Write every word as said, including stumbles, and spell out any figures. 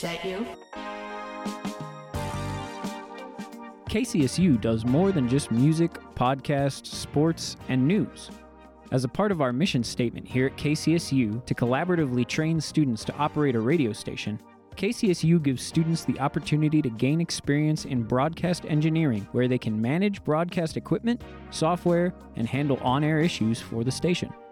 that you? K C S U does more than just music, podcasts, sports, and news. As a part of our mission statement here at K C S U to collaboratively train students to operate a radio station, K C S U gives students the opportunity to gain experience in broadcast engineering, where they can manage broadcast equipment, software, and handle on-air issues for the station.